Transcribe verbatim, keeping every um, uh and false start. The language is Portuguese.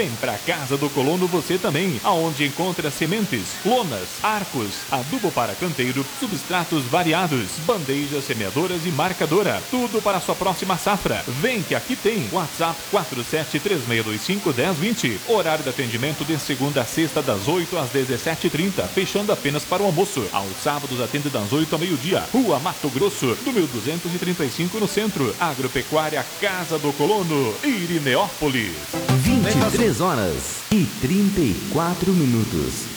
Vem pra Casa do Colono você também, aonde encontra sementes, lonas, arcos, adubo para canteiro, substratos variados, bandejas, semeadoras e marcadora. Tudo para a sua próxima safra. Vem que aqui tem. WhatsApp quatro sete três seis dois cinco um zero dois zero. Horário de atendimento de segunda a sexta das oito às dezessete e trinta, fechando apenas para o almoço. Aos sábados atende das oito ao meio-dia. Rua Mato Grosso, número duzentos e trinta e cinco no centro. Agropecuária Casa do Colono, Irineópolis. vinte e três horas e trinta e quatro minutos.